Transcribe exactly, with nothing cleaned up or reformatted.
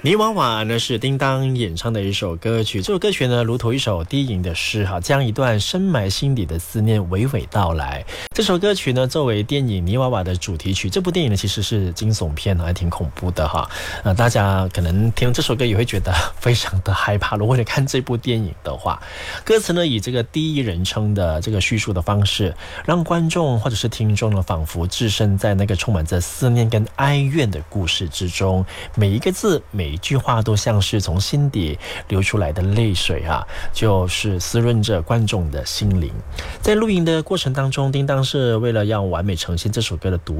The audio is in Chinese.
泥娃娃呢是叮当演唱的一首歌曲，这首歌曲呢如同一首低吟的诗哈，将一段深埋心底的思念娓娓道来。这首歌曲呢作为电影《泥娃娃》的主题曲，这部电影呢其实是惊悚片，还挺恐怖的哈。呃，大家可能听这首歌也会觉得非常的害怕。如果你看这部电影的话，歌词呢以这个第一人称的这个叙述的方式，让观众或者是听众呢仿佛置身在那个充满着思念跟哀怨的故事之中，每一个字每一句话都像是从心底流出来的泪水啊，就是滋润着观众的心灵。在录音的过程当中，叮当是为了要完美呈现这首歌的独